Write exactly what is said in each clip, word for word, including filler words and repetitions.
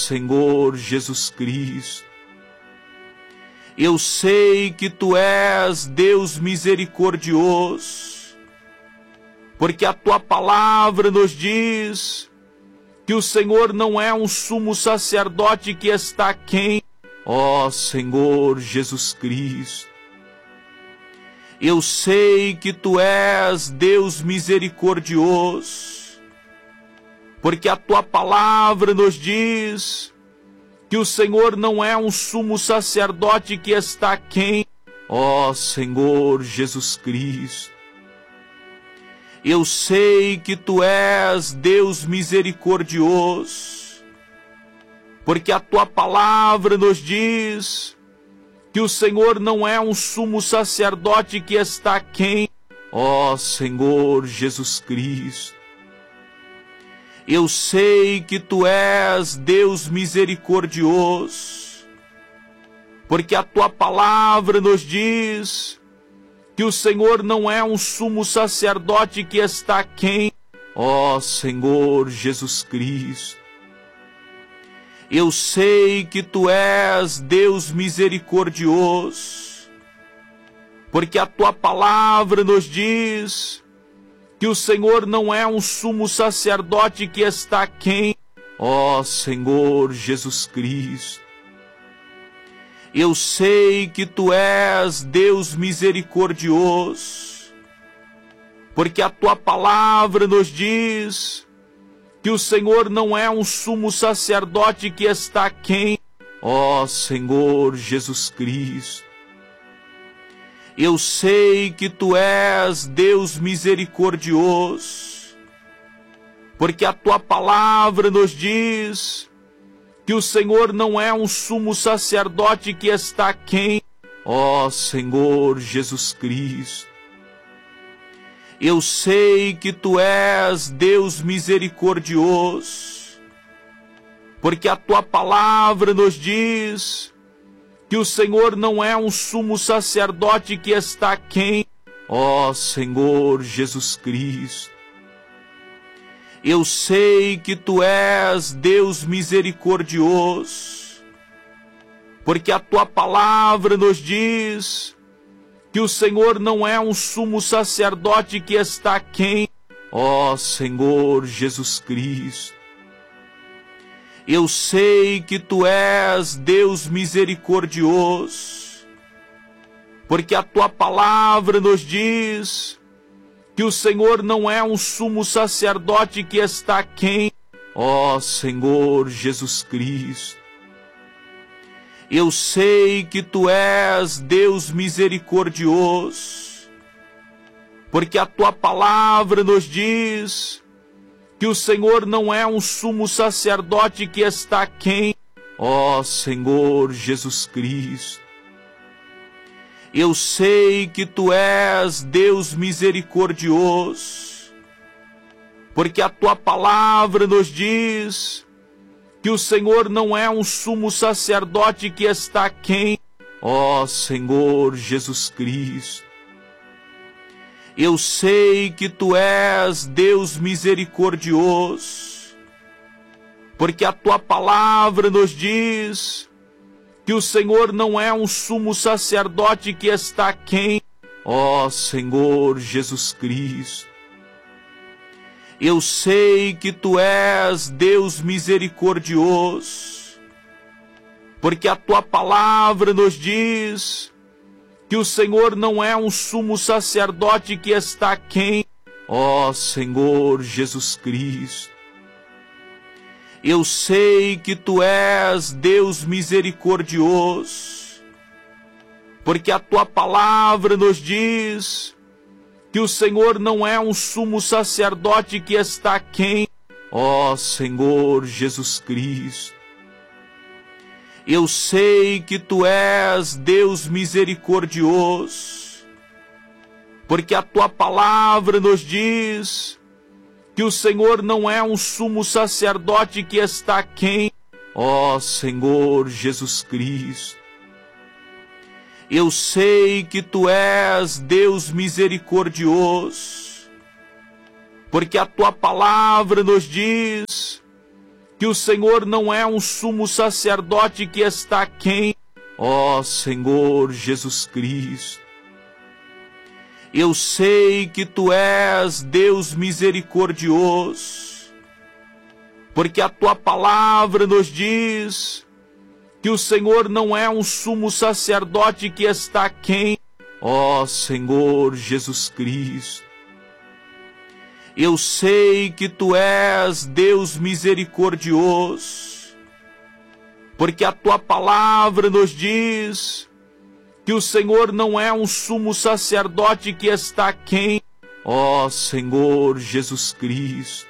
Senhor Jesus Cristo. Eu sei que Tu és Deus misericordioso, porque a Tua palavra nos diz que o Senhor não é um sumo sacerdote que está aquém, ó Senhor Jesus Cristo. Eu sei que Tu és Deus misericordioso, porque a Tua palavra nos diz que o Senhor não é um sumo sacerdote que está aquém, ó Senhor Jesus Cristo. Eu sei que Tu és Deus misericordioso, porque a Tua palavra nos diz que o Senhor não é um sumo sacerdote que está aquém, ó Senhor Jesus Cristo. Eu sei que Tu és Deus misericordioso, porque a Tua palavra nos diz que o Senhor não é um sumo sacerdote que está aquém, ó Senhor Jesus Cristo. Eu sei que Tu és Deus misericordioso, porque a Tua palavra nos diz que o Senhor não é um sumo sacerdote que está aquém, ó Senhor Jesus Cristo. Eu sei que Tu és Deus misericordioso, porque a Tua palavra nos diz que o Senhor não é um sumo sacerdote que está aquém, ó Senhor Jesus Cristo. Eu sei que Tu és Deus misericordioso, porque a Tua palavra nos diz que o Senhor não é um sumo sacerdote que está aquém, ó Senhor Jesus Cristo. Eu sei que Tu és Deus misericordioso, porque a Tua palavra nos diz que o Senhor não é um sumo sacerdote que está aquém, ó Senhor Jesus Cristo. Eu sei que Tu és Deus misericordioso, porque a Tua palavra nos diz que o Senhor não é um sumo sacerdote que está aquém, ó Senhor Jesus Cristo. Eu sei que Tu és Deus misericordioso, porque a Tua palavra nos diz que o Senhor não é um sumo sacerdote que está aquém, ó Senhor Jesus Cristo. Eu sei que Tu és Deus misericordioso, porque a Tua palavra nos diz que o Senhor não é um sumo sacerdote que está aquém, ó Senhor Jesus Cristo. Eu sei que Tu és Deus misericordioso, porque a Tua palavra nos diz que o Senhor não é um sumo sacerdote que está aquém, ó Senhor Jesus Cristo. Eu sei que Tu és Deus misericordioso, porque a Tua palavra nos diz que o Senhor não é um sumo sacerdote que está aquém, ó Senhor Jesus Cristo. Eu sei que Tu és Deus misericordioso, porque a Tua palavra nos diz que o Senhor não é um sumo sacerdote que está aquém, ó Senhor Jesus Cristo. Eu sei que Tu és Deus misericordioso, porque a Tua palavra nos diz que o Senhor não é um sumo sacerdote que está aquém, ó Senhor Jesus Cristo. Eu sei que Tu és Deus misericordioso, porque a Tua palavra nos diz que o Senhor não é um sumo sacerdote que está aquém, ó Senhor Jesus Cristo. Eu sei que Tu és Deus misericordioso, porque a Tua palavra nos diz que o Senhor não é um sumo sacerdote que está aquém, ó Senhor Jesus Cristo. Eu sei que Tu és Deus misericordioso, porque a Tua palavra nos diz que o Senhor não é um sumo sacerdote que está aquém, ó Senhor Jesus Cristo. Eu sei que Tu és Deus misericordioso, porque a Tua palavra nos diz que o Senhor não é um sumo sacerdote que está aquém, ó Senhor Jesus Cristo.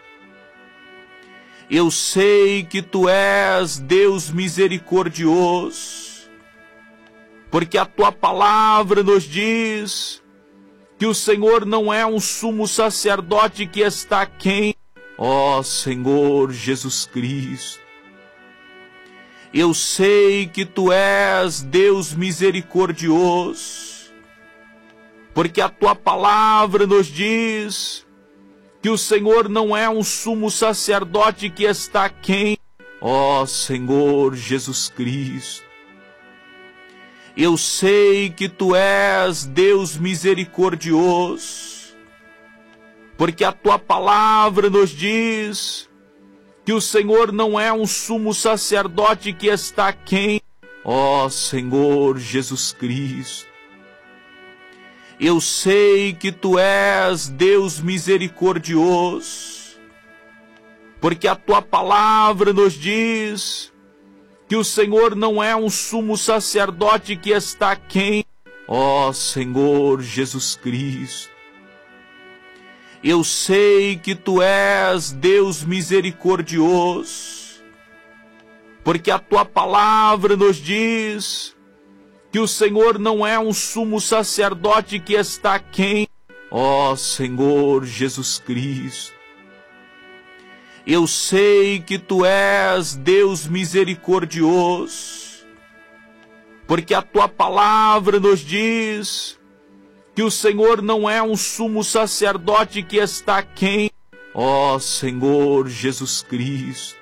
Eu sei que Tu és Deus misericordioso, porque a Tua palavra nos diz que o Senhor não é um sumo sacerdote que está aquém, ó Senhor Jesus Cristo. Eu sei que Tu és Deus misericordioso, porque a Tua palavra nos diz que o Senhor não é um sumo sacerdote que está aquém, ó Senhor Jesus Cristo. Eu sei que Tu és Deus misericordioso, porque a Tua palavra nos diz que o Senhor não é um sumo sacerdote que está aquém, ó Senhor Jesus Cristo. Eu sei que Tu és Deus misericordioso, porque a Tua palavra nos diz que o Senhor não é um sumo sacerdote que está aquém, ó Senhor Jesus Cristo. Eu sei que Tu és Deus misericordioso, porque a Tua palavra nos diz que o Senhor não é um sumo sacerdote que está aquém, ó Senhor Jesus Cristo. Eu sei que Tu és Deus misericordioso, porque a Tua palavra nos diz que o Senhor não é um sumo sacerdote que está aquém, ó Senhor Jesus Cristo.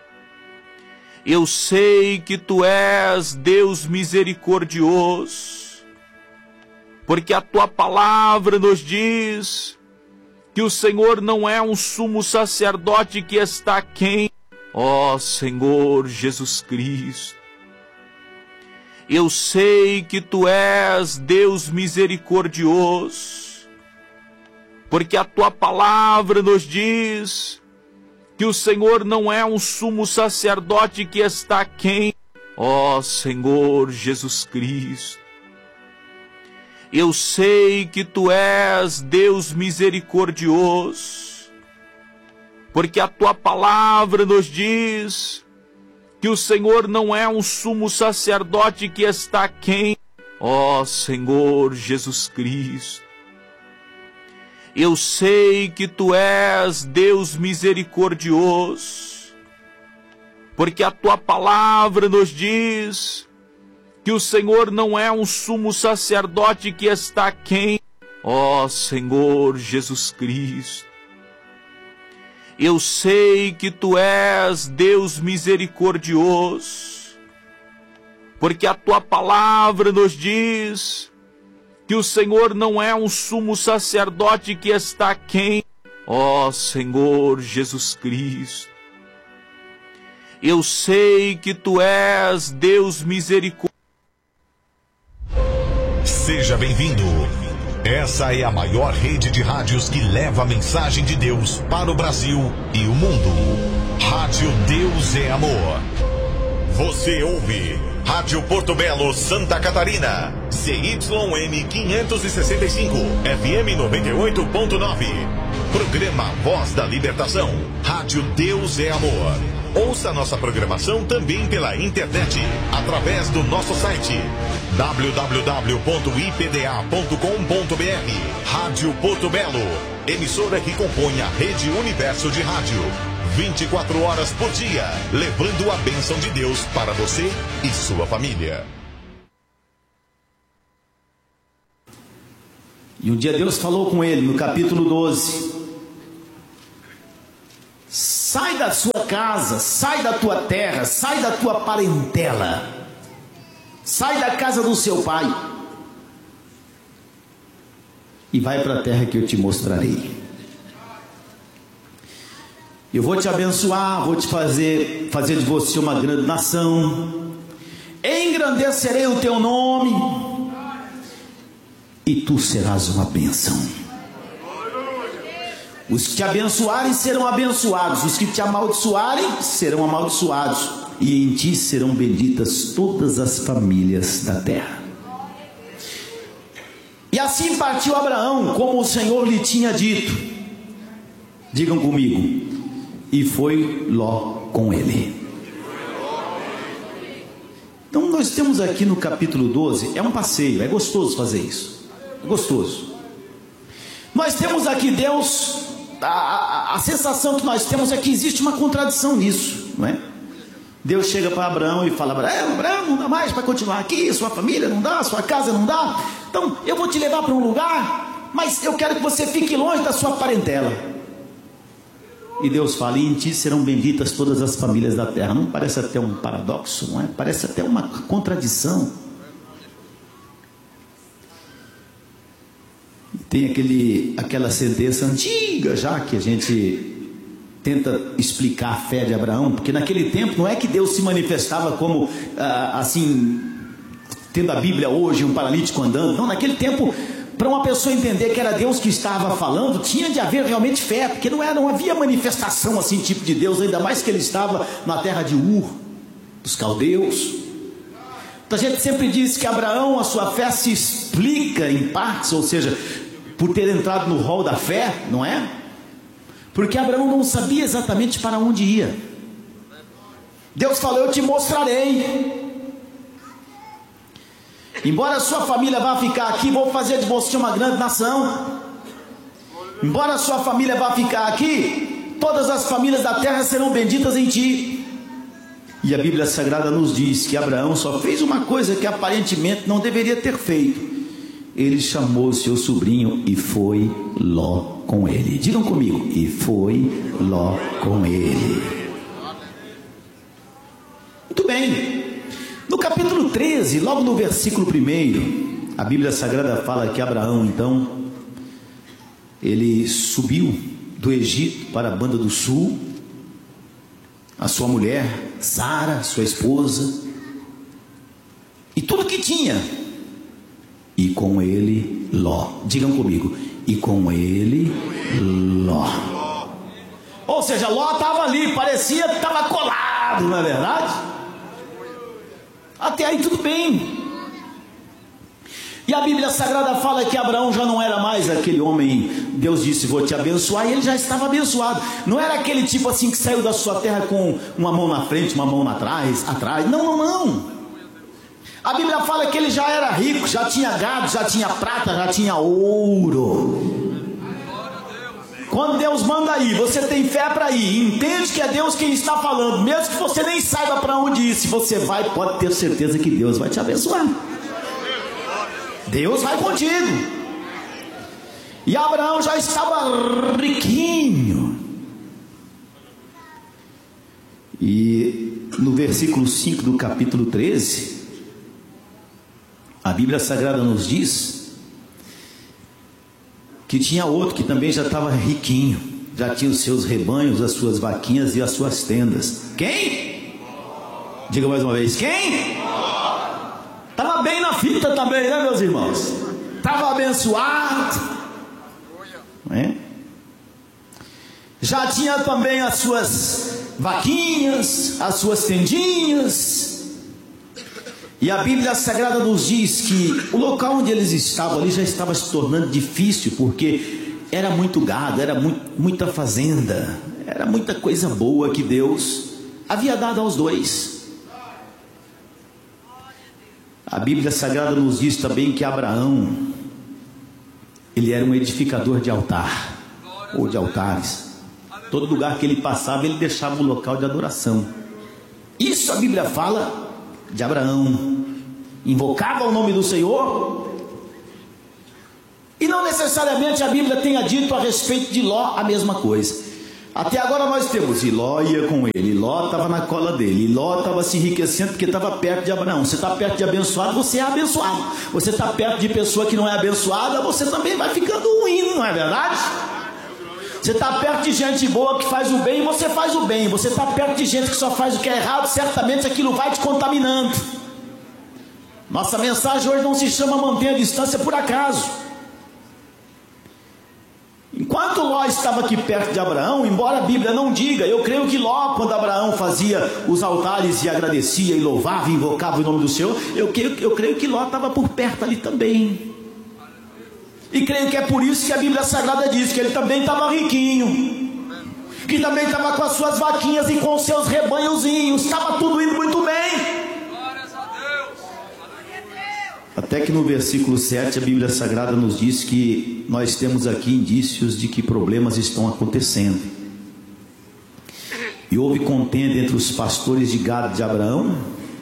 Eu sei que Tu és Deus misericordioso, porque a Tua palavra nos diz que o Senhor não é um sumo sacerdote que está aquém, ó Senhor Jesus Cristo. Eu sei que Tu és Deus misericordioso, porque a Tua palavra nos diz que o Senhor não é um sumo sacerdote que está aquém, ó Senhor Jesus Cristo. Eu sei que Tu és Deus misericordioso, porque a Tua palavra nos diz que o Senhor não é um sumo sacerdote que está aquém, ó Senhor Jesus Cristo. Eu sei que Tu és Deus misericordioso, porque a Tua palavra nos diz que o Senhor não é um sumo sacerdote que está aquém, ó Senhor Jesus Cristo. Eu sei que Tu és Deus misericordioso, porque a Tua palavra nos diz que o Senhor não é um sumo sacerdote que está aquém, ó Senhor Jesus Cristo. Eu sei que Tu és Deus misericordioso. Seja bem-vindo. Essa é a maior rede de rádios que leva a mensagem de Deus para o Brasil e o mundo. Rádio Deus é Amor. Você ouve Rádio Porto Belo, Santa Catarina. C Y M quinhentos e sessenta e cinco, F M noventa e oito ponto nove. Programa Voz da Libertação. Rádio Deus é Amor. Ouça nossa programação também pela internet, através do nosso site w w w ponto i p d a ponto com ponto b r. Rádio Porto Belo, emissora que compõe a Rede Universo de Rádio. vinte e quatro horas por dia, levando a bênção de Deus para você e sua família. E um dia Deus falou com ele, no capítulo doze. sai da sua casa, sai da tua terra, sai da tua parentela, sai da casa do seu pai e vai para a terra que eu te mostrarei. Eu vou te abençoar, vou te fazer, fazer de você uma grande nação, engrandecerei o teu nome e tu serás uma bênção. Os que te abençoarem serão abençoados, os que te amaldiçoarem serão amaldiçoados, e em ti serão benditas todas as famílias da terra. E assim partiu Abraão, como o Senhor lhe tinha dito. Digam comigo: e foi Ló com ele. Então nós temos aqui no capítulo doze, é um passeio, é gostoso fazer isso, é gostoso. Nós temos aqui Deus, a, a, a sensação que nós temos é que existe uma contradição nisso, não é? Deus chega para Abraão e fala: Abraão, Abraão, não dá mais para continuar aqui, sua família não dá, sua casa não dá, então eu vou te levar para um lugar, mas eu quero que você fique longe da sua parentela. E Deus fala: e em ti serão benditas todas as famílias da terra. Não parece até um paradoxo, não é? Parece até uma contradição. Tem aquele, aquela sentença antiga já que a gente tenta explicar a fé de Abraão, porque naquele tempo não é que Deus se manifestava como ah, assim, tendo a Bíblia hoje, um paralítico andando. Não, naquele tempo, para uma pessoa entender que era Deus que estava falando, tinha de haver realmente fé, porque não, era, não havia manifestação assim, tipo de Deus, ainda mais que ele estava na terra de Ur, dos caldeus. Então a gente sempre diz que Abraão, a sua fé se explica em partes, ou seja, por ter entrado no rol da fé, não é? Porque Abraão não sabia exatamente para onde ia. Deus falou: eu te mostrarei. Embora a sua família vá ficar aqui, vou fazer de você uma grande nação. Embora a sua família vá ficar aqui, todas as famílias da terra serão benditas em ti. E a Bíblia Sagrada nos diz que Abraão só fez uma coisa que aparentemente não deveria ter feito. Ele chamou seu sobrinho e foi Ló com ele. Digam comigo: e foi Ló com ele. Muito bem. No capítulo treze, logo no versículo primeiro, a Bíblia Sagrada fala que Abraão, então, ele subiu do Egito para a banda do sul, a sua mulher, Sara, sua esposa, e tudo que tinha, e com ele Ló. Digam comigo: e com ele Ló. Ou seja, Ló estava ali, parecia que estava colado, não é verdade? Até aí tudo bem. E a Bíblia Sagrada fala que Abraão já não era mais aquele homem. Deus disse: vou te abençoar, e ele já estava abençoado. Não era aquele tipo assim que saiu da sua terra com uma mão na frente, uma mão atrás, atrás. Não, não, não. A Bíblia fala que ele já era rico, já tinha gado, já tinha prata, já tinha ouro. Quando Deus manda ir, você tem fé para ir, entende que é Deus quem está falando, mesmo que você nem saiba para onde ir. Se você vai, pode ter certeza que Deus vai te abençoar. Deus vai contigo. E Abraão já estava riquinho. E no versículo cinco do capítulo treze, a Bíblia Sagrada nos diz que tinha outro que também já estava riquinho, já tinha os seus rebanhos, as suas vaquinhas e as suas tendas. Quem? Diga mais uma vez: quem? Estava bem na fita também, né, meus irmãos? Estava abençoado, não é? Já tinha também as suas vaquinhas, as suas tendinhas. E a Bíblia Sagrada nos diz que o local onde eles estavam ali já estava se tornando difícil, porque era muito gado, era muito, muita fazenda, era muita coisa boa que Deus havia dado aos dois. A Bíblia Sagrada nos diz também que Abraão, ele era um edificador de altar, ou de altares. Todo lugar que ele passava, ele deixava um local de adoração. Isso a Bíblia fala de Abraão. Invocava o nome do Senhor. E não necessariamente a Bíblia tenha dito a respeito de Ló a mesma coisa. Até agora nós temos, e Ló ia com ele, e Ló estava na cola dele, e Ló estava se enriquecendo porque estava perto de Abraão. Você está perto de abençoado, você é abençoado. Você está perto de pessoa que não é abençoada, você também vai ficando ruim, não é verdade? Você está perto de gente boa que faz o bem, você faz o bem. Você está perto de gente que só faz o que é errado, certamente aquilo vai te contaminando. Nossa mensagem hoje não se chama manter a distância por acaso. Enquanto Ló estava aqui perto de Abraão, embora a Bíblia não diga, eu creio que Ló, quando Abraão fazia os altares e agradecia e louvava e invocava o nome do Senhor, eu creio, eu creio que Ló estava por perto ali também. E creio que é por isso que a Bíblia Sagrada diz que ele também estava riquinho, que também estava com as suas vaquinhas e com os seus rebanhozinhos, estava tudo indo muito bem. Até que no versículo sete a Bíblia Sagrada nos diz que nós temos aqui indícios de que problemas estão acontecendo. E houve contenda entre os pastores de gado de Abraão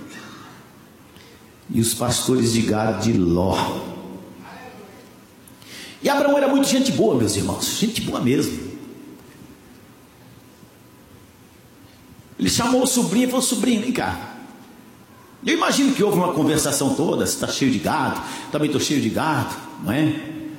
e os pastores de gado de Ló. E Abraão era muito gente boa, meus irmãos, gente boa mesmo. Ele chamou o sobrinho e falou: sobrinho, vem cá. Eu imagino que houve uma conversação toda, você está cheio de gado, também estou cheio de gado, não é?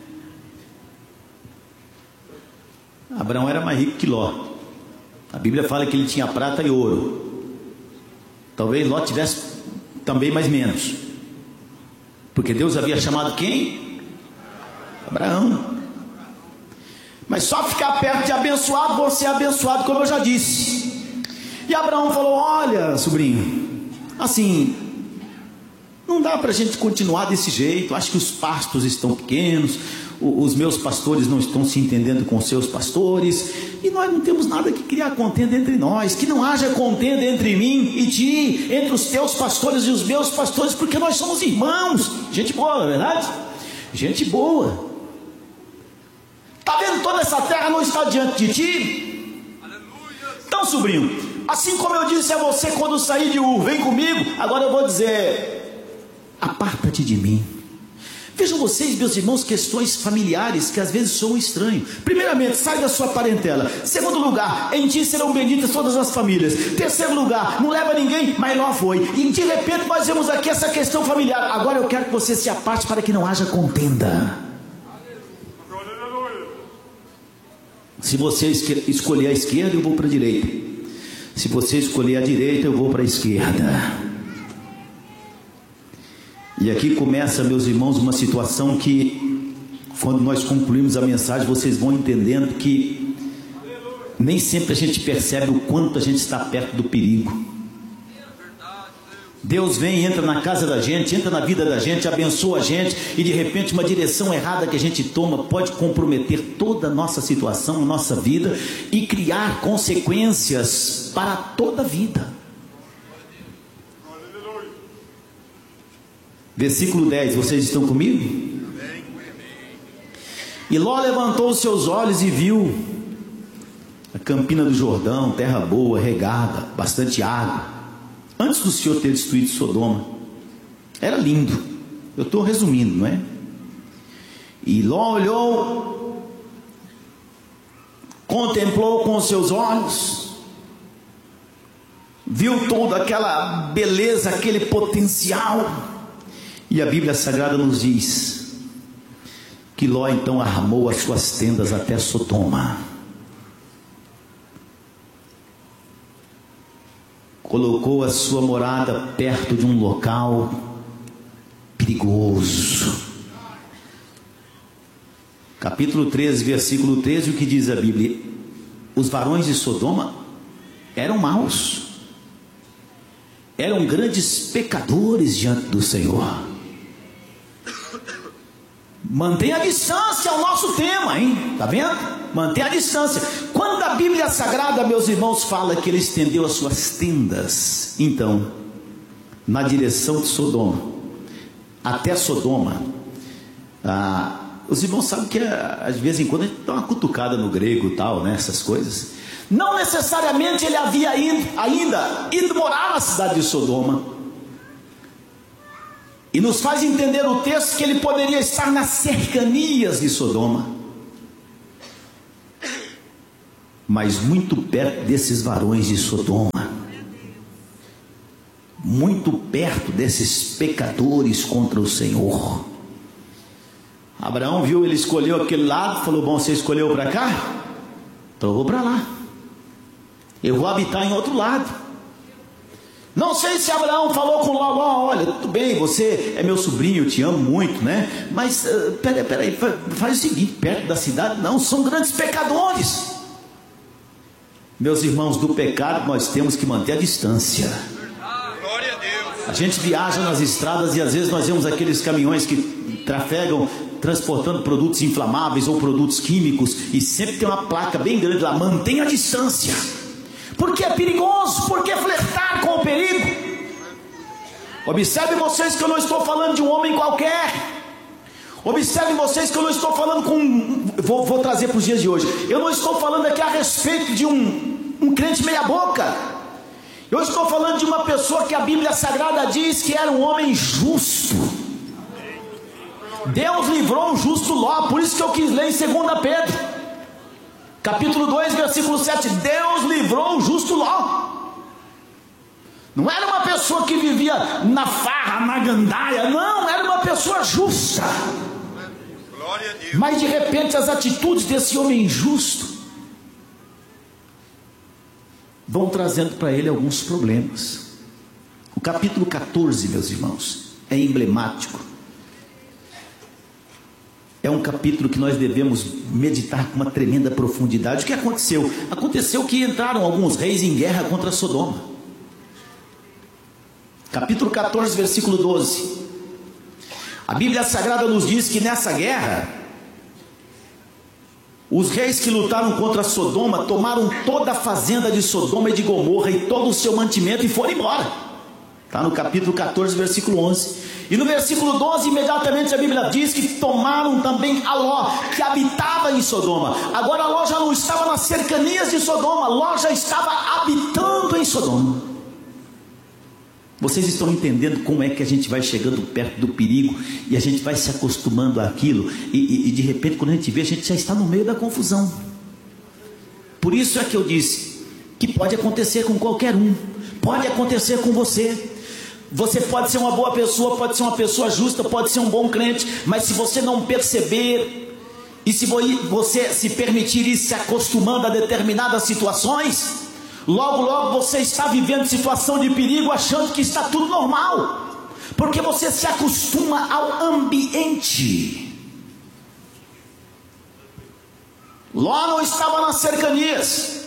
Abraão era mais rico que Ló. A Bíblia fala que ele tinha prata e ouro. Talvez Ló tivesse também mais menos, porque Deus havia chamado quem? Abraão. Mas só ficar perto de abençoado, você é abençoado, como eu já disse. E Abraão falou: olha, sobrinho, assim, não dá para a gente continuar desse jeito. Acho que os pastos estão pequenos, os meus pastores não estão se entendendo com os seus pastores, e nós não temos nada que criar contenda entre nós. Que não haja contenda entre mim e ti, entre os teus pastores e os meus pastores, porque nós somos irmãos. Gente boa, não é verdade? Gente boa. Está vendo, toda essa terra não está diante de ti? Então, sobrinho, assim como eu disse a você quando saí de Ur, vem comigo, agora eu vou dizer: aparta-te de mim. Vejam vocês, meus irmãos, questões familiares que às vezes são estranhos. Primeiramente, sai da sua parentela. Segundo lugar, em ti serão benditas todas as famílias. Terceiro lugar, não leva ninguém, mas Ló foi. E de repente nós vemos aqui essa questão familiar. Agora eu quero que você se aparte para que não haja contenda. Se você escolher a esquerda, eu vou para a direita. Se você escolher a direita, eu vou para a esquerda. E aqui começa, meus irmãos, uma situação que, quando nós concluímos a mensagem, vocês vão entendendo que nem sempre a gente percebe o quanto a gente está perto do perigo. Deus vem, entra na casa da gente, entra na vida da gente, abençoa a gente, e de repente uma direção errada que a gente toma pode comprometer toda a nossa situação, a nossa vida, e criar consequências para toda a vida. Versículo dez, vocês estão comigo? E Ló levantou os seus olhos e viu a campina do Jordão, terra boa, regada, bastante água, antes do Senhor ter destruído Sodoma. Era lindo. Eu estou resumindo, não é? E Ló olhou, contemplou com os seus olhos, viu toda aquela beleza, aquele potencial. E a Bíblia Sagrada nos diz que Ló então armou as suas tendas até Sodoma. Colocou a sua morada perto de um local perigoso. Capítulo treze, versículo treze, o que diz a Bíblia? Os varões de Sodoma eram maus, eram grandes pecadores diante do Senhor. Mantenha a distância ao nosso tema, hein? Tá vendo? Mantenha a distância. Quando a Bíblia Sagrada, meus irmãos, fala que ele estendeu as suas tendas, então, na direção de Sodoma, até Sodoma, ah, os irmãos sabem que às vezes em quando a gente dá uma cutucada no grego e tal, né? Essas coisas. Não necessariamente ele havia ido, ainda ido morar na cidade de Sodoma. E nos faz entender o texto que ele poderia estar nas cercanias de Sodoma. mas muito perto desses varões de Sodoma, muito perto desses pecadores contra o Senhor. Abraão viu, ele escolheu aquele lado, falou: bom, você escolheu para cá? Então eu vou para lá, eu vou habitar em outro lado. Não sei se Abraão falou com Ló: Ló, olha, tudo bem, você é meu sobrinho, eu te amo muito, né? Mas, uh, peraí, peraí, faz o seguinte, perto da cidade, não, são grandes pecadores. Meus irmãos, do pecado nós temos que manter a distância. Glória a Deus. A gente viaja nas estradas e às vezes nós vemos aqueles caminhões que trafegam transportando produtos inflamáveis ou produtos químicos, e sempre tem uma placa bem grande lá: mantenha a distância. Porque é perigoso, porque flertar com o perigo. Observem vocês que eu não estou falando de um homem qualquer. Observem vocês que eu não estou falando com... Vou, vou trazer para os dias de hoje. Eu não estou falando aqui a respeito de um, um crente meia boca. Eu estou falando de uma pessoa que a Bíblia Sagrada diz que era um homem justo. Deus livrou o justo Ló. Por isso que eu quis ler em Segunda Pedro capítulo dois, versículo sete. Deus livrou o justo Ló. Não era uma pessoa que vivia na farra, na gandaia. Não, era uma pessoa justa. Glória a Deus. Mas de repente as atitudes desse homem justo vão trazendo para ele alguns problemas. O capítulo catorze, meus irmãos, é emblemático. É um capítulo que nós devemos meditar com uma tremenda profundidade. O que aconteceu? Aconteceu que entraram alguns reis em guerra contra Sodoma. Capítulo catorze, versículo doze. A Bíblia Sagrada nos diz que nessa guerra, os reis que lutaram contra Sodoma tomaram toda a fazenda de Sodoma e de Gomorra e todo o seu mantimento e foram embora. Está no capítulo catorze, versículo onze. E no versículo doze, imediatamente a Bíblia diz que tomaram também a Ló, que habitava em Sodoma. Agora Ló já não estava nas cercanias de Sodoma, Ló já estava habitando em Sodoma. Vocês estão entendendo como é que a gente vai chegando perto do perigo e a gente vai se acostumando àquilo, e, e, e de repente quando a gente vê, a gente já está no meio da confusão. Por isso é que eu disse que pode acontecer com qualquer um, pode acontecer com você. Você pode ser uma boa pessoa, pode ser uma pessoa justa, pode ser um bom crente, mas se você não perceber, e se você se permitir ir se acostumando a determinadas situações, logo logo você está vivendo situação de perigo, achando que está tudo normal, porque você se acostuma ao ambiente. Ló não estava nas cercanias,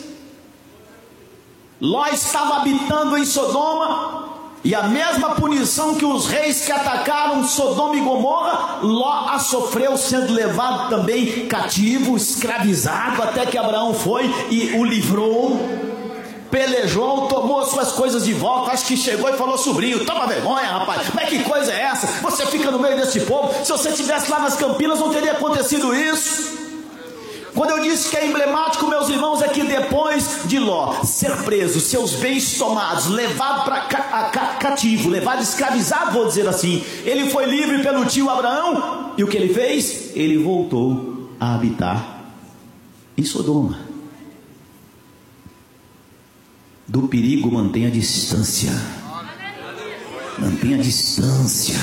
Ló estava habitando em Sodoma. E a mesma punição que os reis que atacaram Sodoma e Gomorra, Ló a sofreu, sendo levado também cativo, escravizado, até que Abraão foi e o livrou, pelejou, tomou as suas coisas de volta. Acho que chegou e falou: sobrinho, toma vergonha, rapaz, mas que coisa é essa? Você fica no meio desse povo. Se você estivesse lá nas Campinas não teria acontecido isso. Quando eu disse que é emblemático, meus irmãos, é que depois de Ló ser preso, seus bens tomados, levado para ca cativo, levado escravizado, vou dizer assim, ele foi livre pelo tio Abraão, e o que ele fez? Ele voltou a habitar em Sodoma. Do perigo mantenha a distância, mantenha a distância,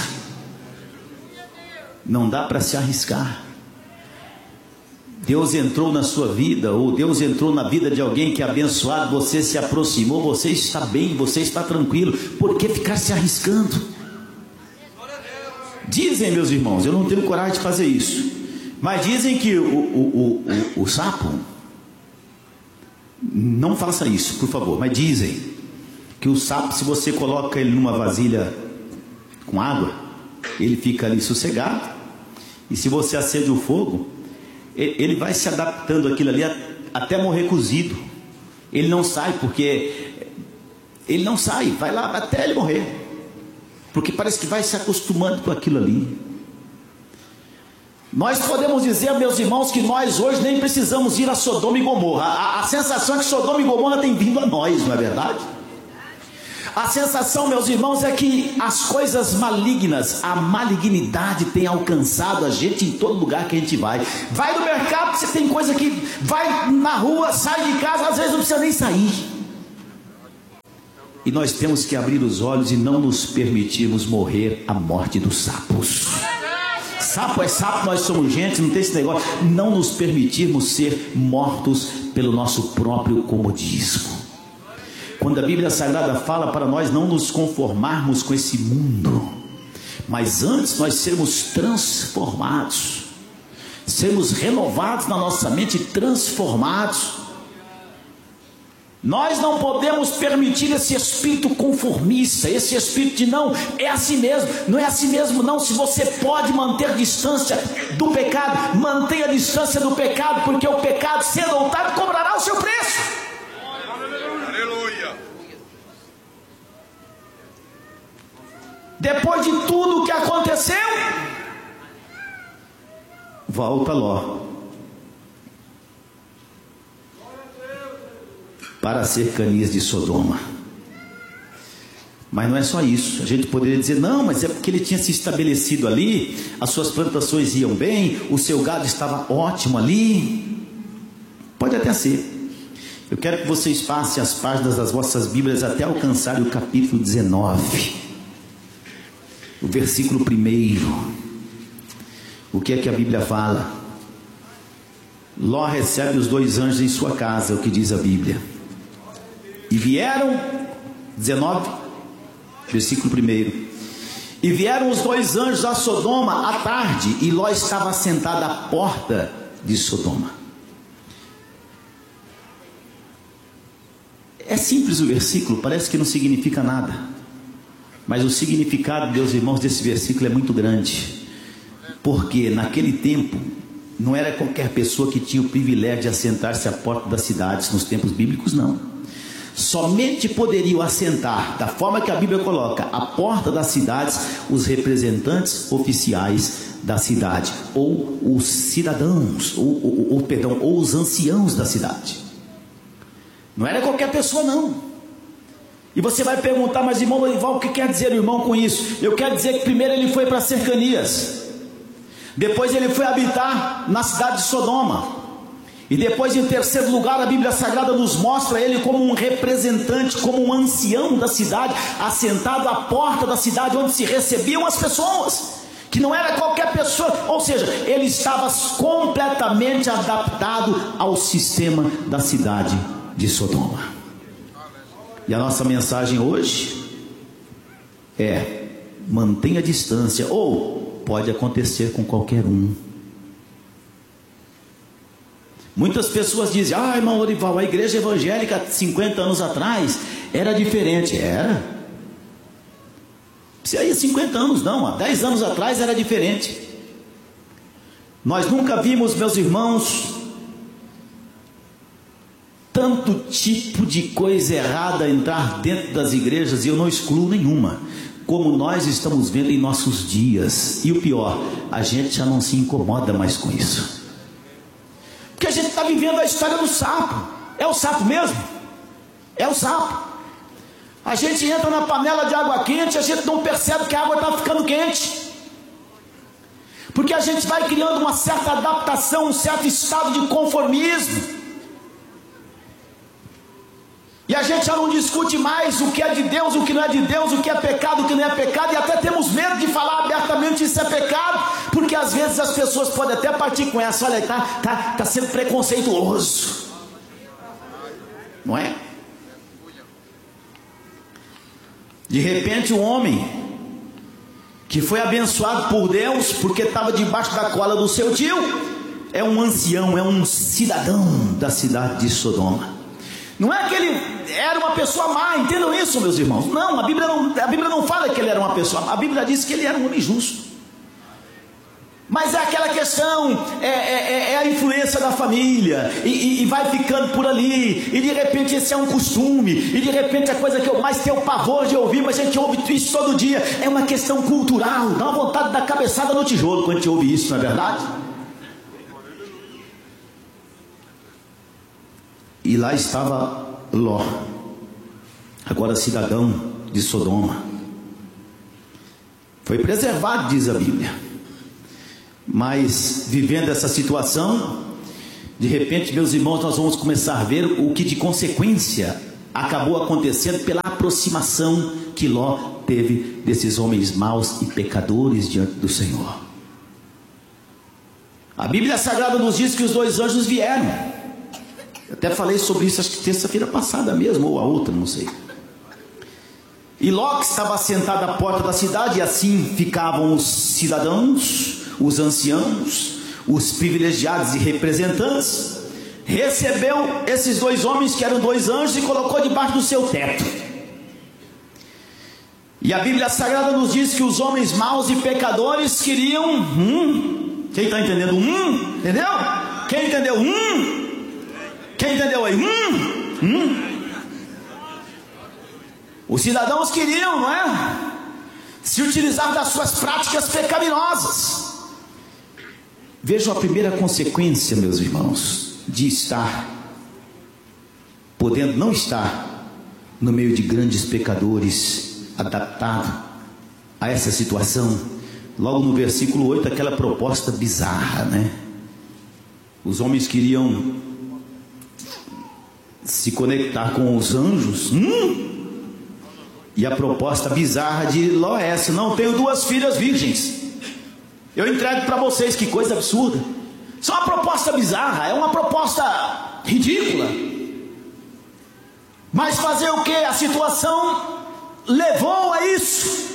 não dá para se arriscar. Deus entrou na sua vida, ou Deus entrou na vida de alguém que é abençoado, você se aproximou, você está bem, você está tranquilo, por que ficar se arriscando? Dizem, meus irmãos, eu não tenho coragem de fazer isso, mas dizem que o, o, o, o, o sapo, não faça isso, por favor, mas dizem que o sapo, se você coloca ele numa vasilha com água, ele fica ali sossegado, e se você acende o fogo, ele vai se adaptando àquilo ali até morrer cozido. Ele não sai, porque ele não sai, vai lá até ele morrer, porque parece que vai se acostumando com aquilo ali. Nós podemos dizer, meus irmãos, que nós hoje nem precisamos ir a Sodoma e Gomorra. A, a sensação é que Sodoma e Gomorra tem vindo a nós, não é verdade? A sensação, meus irmãos, é que as coisas malignas, a malignidade tem alcançado a gente em todo lugar que a gente vai. Vai no mercado, você tem coisa que vai na rua, sai de casa, às vezes não precisa nem sair. E nós temos que abrir os olhos e não nos permitirmos morrer a morte dos sapos. Sapo é sapo, nós somos gente, não tem esse negócio. Não nos permitirmos ser mortos pelo nosso próprio comodismo. Quando a Bíblia Sagrada fala para nós não nos conformarmos com esse mundo, mas antes nós sermos transformados, sermos renovados na nossa mente, transformados. Nós não podemos permitir esse espírito conformista, esse espírito de não, é assim mesmo, não é assim mesmo não. Se você pode manter distância do pecado, mantenha a distância do pecado, porque o pecado, cedo ou tarde, cobrará o seu preço. Aleluia. Depois de tudo o que aconteceu, volta Ló para as cercanias de Sodoma. Mas não é só isso. A gente poderia dizer, não, mas é porque ele tinha se estabelecido ali, as suas plantações iam bem, o seu gado estava ótimo ali. Pode até ser. Eu quero que vocês passem as páginas das vossas Bíblias até alcançar o capítulo dezenove, o versículo primeiro. O que é que a Bíblia fala? Ló recebe os dois anjos em sua casa, é o que diz a Bíblia. E vieram, dezenove, versículo primeiro. E vieram os dois anjos a Sodoma à tarde, e Ló estava sentado à porta de Sodoma. É simples o versículo, parece que não significa nada, mas o significado, meus irmãos, desse versículo é muito grande, porque naquele tempo não era qualquer pessoa que tinha o privilégio de assentar-se à porta das cidades. Nos tempos bíblicos, não. Somente poderiam assentar, da forma que a Bíblia coloca, à porta das cidades, os representantes oficiais da cidade, ou os cidadãos, ou, ou, ou, perdão, ou os anciãos da cidade. Não era qualquer pessoa, não. E você vai perguntar, mas irmão Lorival, o que quer dizer o irmão com isso? Eu quero dizer que primeiro ele foi para as cercanias, depois ele foi habitar na cidade de Sodoma, e depois, em terceiro lugar, a Bíblia Sagrada nos mostra ele como um representante, como um ancião da cidade, assentado à porta da cidade onde se recebiam as pessoas, que não era qualquer pessoa, ou seja, ele estava completamente adaptado ao sistema da cidade de Sodoma. E a nossa mensagem hoje é: mantenha a distância, ou pode acontecer com qualquer um. Muitas pessoas dizem, ah, irmão Lorival, a igreja evangélica cinquenta anos atrás era diferente. Era. Se aí cinquenta anos não, há dez anos atrás era diferente. Nós nunca vimos, meus irmãos, tanto tipo de coisa errada entrar dentro das igrejas, e eu não excluo nenhuma, como nós estamos vendo em nossos dias. E o pior, a gente já não se incomoda mais com isso, porque a gente está vivendo a história do sapo. É o sapo mesmo? É o sapo. A gente entra na panela de água quente, a gente não percebe que a água está ficando quente, porque a gente vai criando uma certa adaptação, um certo estado de conformismo, e a gente já não discute mais o que é de Deus, o que não é de Deus, o que é pecado, o que não é pecado, e até temos medo de falar abertamente isso é pecado, porque às vezes as pessoas podem até partir com essa, olha, está tá, tá sendo preconceituoso, não é? De repente o homem que foi abençoado por Deus, porque estava debaixo da cola do seu tio, é um ancião, é um cidadão da cidade de Sodoma. Não é que ele era uma pessoa má, entendam isso, meus irmãos. Não, a Bíblia não, a Bíblia não fala que ele era uma pessoa má. A Bíblia diz que ele era um homem justo. Mas é aquela questão, é, é, é a influência da família, e, e, e vai ficando por ali, e de repente esse é um costume, e de repente a coisa que eu mais tenho pavor de ouvir, mas a gente ouve isso todo dia, é uma questão cultural, dá uma vontade de dar cabeçada no tijolo quando a gente ouve isso, não é verdade? E lá estava Ló, agora cidadão de Sodoma. Foi preservado, diz a Bíblia. Mas, vivendo essa situação, de repente, meus irmãos, nós vamos começar a ver o que de consequência acabou acontecendo pela aproximação que Ló teve desses homens maus e pecadores diante do Senhor. A Bíblia Sagrada nos diz que os dois anjos vieram. Eu até falei sobre isso, acho que terça-feira passada mesmo, ou a outra, não sei. E Ló, que estava sentado à porta da cidade, e assim ficavam os cidadãos, os anciãos, os privilegiados e representantes, recebeu esses dois homens que eram dois anjos e colocou debaixo do seu teto. E a Bíblia Sagrada nos diz que os homens maus e pecadores queriam, hum, quem está entendendo? Hum, entendeu? Quem entendeu? Hum, quem entendeu aí? Hum, hum. Os cidadãos queriam, não é? Se utilizar das suas práticas pecaminosas. Vejam a primeira consequência, meus irmãos, de estar, podendo não estar no meio de grandes pecadores, adaptado a essa situação. Logo no versículo oito, aquela proposta bizarra, né? Os homens queriam se conectar com os anjos, hum? E a proposta bizarra de Ló é essa: não, tenho duas filhas virgens, eu entrego para vocês. Que coisa absurda! Isso é uma proposta bizarra, é uma proposta ridícula. Mas fazer o que? A situação levou a isso.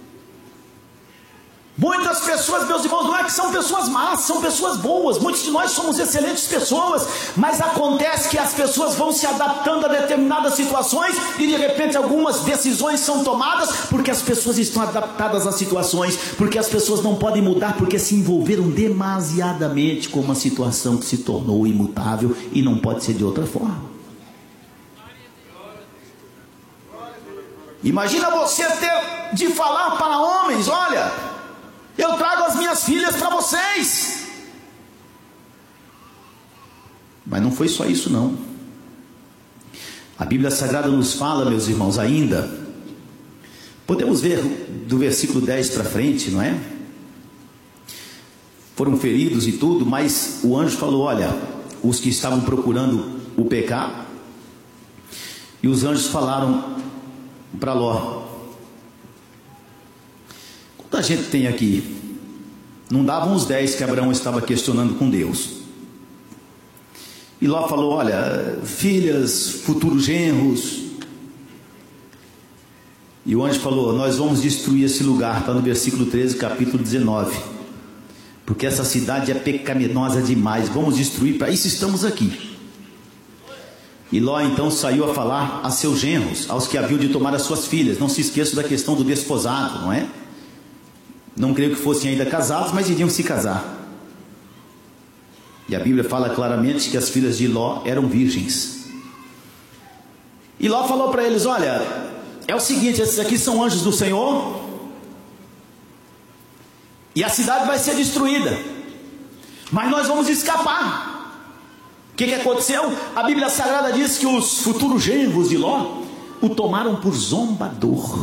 Muitas pessoas, meus irmãos, não é que são pessoas más, são pessoas boas. Muitos de nós somos excelentes pessoas, mas acontece que as pessoas vão se adaptando a determinadas situações e de repente algumas decisões são tomadas porque as pessoas estão adaptadas às situações, porque as pessoas não podem mudar porque se envolveram demasiadamente com uma situação que se tornou imutável e não pode ser de outra forma. Imagina você ter de falar para homens: olha, eu trago as minhas filhas para vocês. Mas não foi só isso não. A Bíblia Sagrada nos fala, meus irmãos, ainda, podemos ver do versículo dez para frente, não é? Foram feridos e tudo, mas o anjo falou: olha, os que estavam procurando o pecado. E os anjos falaram para Ló: quanta gente tem aqui? Não davam os dez que Abraão estava questionando com Deus. E Ló falou: olha, filhas, futuros genros. E o anjo falou: nós vamos destruir esse lugar. Está no versículo treze, capítulo dezenove. Porque essa cidade é pecaminosa demais, vamos destruir, para isso estamos aqui. E Ló então saiu a falar a seus genros, aos que haviam de tomar as suas filhas. Não se esqueça da questão do desposado, não é? Não creio que fossem ainda casados, mas iriam se casar. E a Bíblia fala claramente que as filhas de Ló eram virgens. E Ló falou para eles: olha, é o seguinte, esses aqui são anjos do Senhor, e a cidade vai ser destruída, mas nós vamos escapar. O que, que aconteceu? A Bíblia Sagrada diz que os futuros genros de Ló o tomaram por zombador.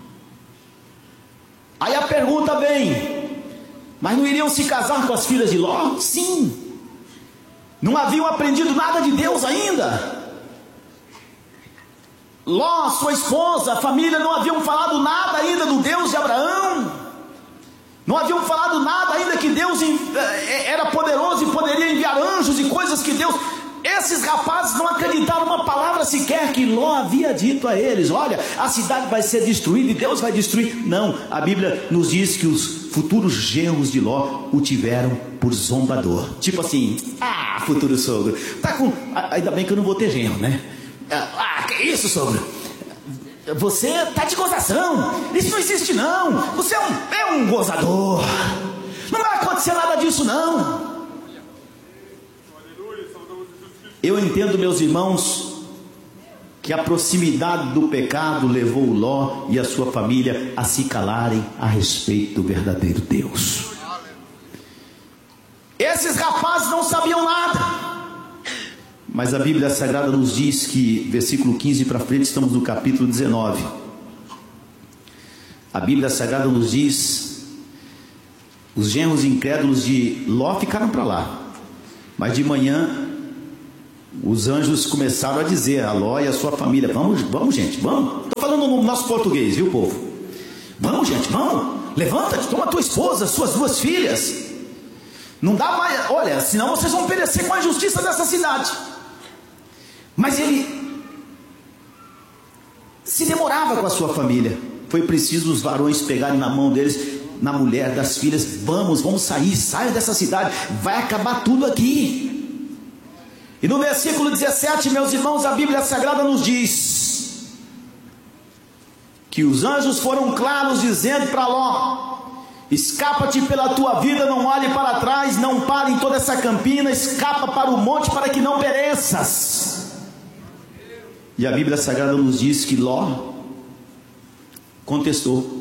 Aí a pergunta vem: mas não iriam se casar com as filhas de Ló? Sim. Não haviam aprendido nada de Deus ainda. Ló, sua esposa, a família não haviam falado nada ainda do Deus de Abraão. Não haviam falado nada ainda que Deus era poderoso e poderia enviar anjos e coisas que Deus... Esses rapazes não acreditaram uma palavra sequer que Ló havia dito a eles: olha, a cidade vai ser destruída e Deus vai destruir. Não, a Bíblia nos diz que os futuros genros de Ló o tiveram por zombador. Tipo assim: ah, futuro sogro, tá com... ainda bem que eu não vou ter genro, né? Ah, que isso, sogro? Você tá de gozação, isso não existe não. Você é um, é um gozador. Não vai acontecer nada disso não. Eu entendo, meus irmãos, que a proximidade do pecado levou Ló e a sua família a se calarem a respeito do verdadeiro Deus. Esses rapazes não sabiam nada, mas a Bíblia Sagrada nos diz que, versículo quinze para frente, estamos no capítulo dezenove, A Bíblia Sagrada nos diz, os genros incrédulos de Ló ficaram para lá, mas de manhã os anjos começaram a dizer a Ló e a sua família: vamos, vamos gente, vamos. Estou falando no nosso português, viu, povo? Vamos, gente, vamos. Levanta-te, toma tua esposa, suas duas filhas. Não dá mais, olha, senão vocês vão perecer com a injustiça dessa cidade. Mas ele se demorava com a sua família. Foi preciso os varões pegarem na mão deles, na mulher, das filhas: vamos, vamos sair, saia dessa cidade, vai acabar tudo aqui. E no versículo dezessete, meus irmãos, a Bíblia Sagrada nos diz que os anjos foram claros, dizendo para Ló: escapa-te pela tua vida, não olhe para trás, não pare em toda essa campina, escapa para o monte para que não pereças. E a Bíblia Sagrada nos diz que Ló contestou: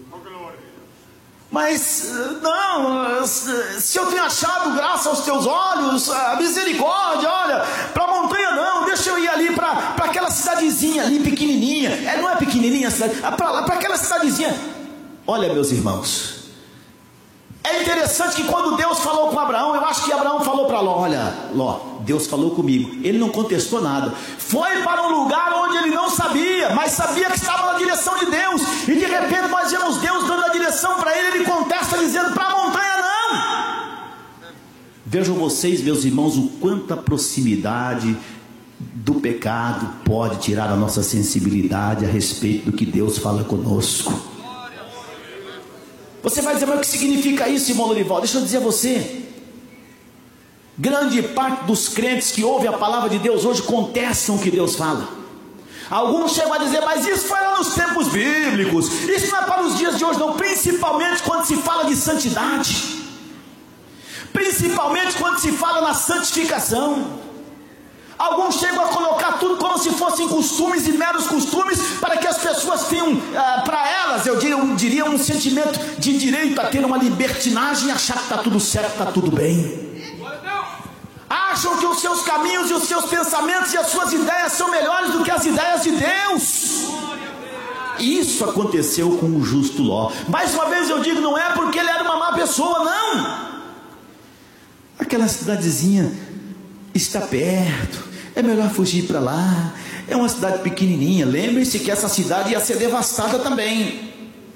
mas não, se eu tenho achado graça aos teus olhos, a misericórdia, olha, para a montanha não, deixa eu ir ali para aquela cidadezinha ali pequenininha. É, não é pequenininha a cidade, para aquela cidadezinha. Olha, meus irmãos, é interessante que quando Deus falou com Abraão, eu acho que Abraão falou para Ló: olha, Ló, Deus falou comigo. Ele não contestou nada, foi para um lugar onde ele não sabia, mas sabia que estava na direção de Deus. E de repente nós vemos Deus dando a direção para ele, ele contesta dizendo: para a montanha não. Vejam vocês, meus irmãos, o quanto a proximidade do pecado pode tirar a nossa sensibilidade a respeito do que Deus fala conosco. Você vai dizer: mas o que significa isso, irmão Lorival? Deixa eu dizer a você, grande parte dos crentes que ouvem a palavra de Deus hoje contestam o que Deus fala. Alguns chegam a dizer: mas isso foi lá nos tempos bíblicos, isso não é para os dias de hoje não. Principalmente quando se fala de santidade, principalmente quando se fala na santificação. Alguns chegam a colocar tudo como se fossem costumes e meros costumes, para que as pessoas tenham, ah, para elas, eu diria, eu diria, um sentimento de direito a ter uma libertinagem e achar que está tudo certo, está tudo bem. Acham que os seus caminhos e os seus pensamentos e as suas ideias são melhores do que as ideias de Deus. Isso aconteceu com o justo Ló. Mais uma vez eu digo, não é porque ele era uma má pessoa, não. Aquela cidadezinha está perto, é melhor fugir para lá, é uma cidade pequenininha. Lembre-se que essa cidade ia ser devastada também.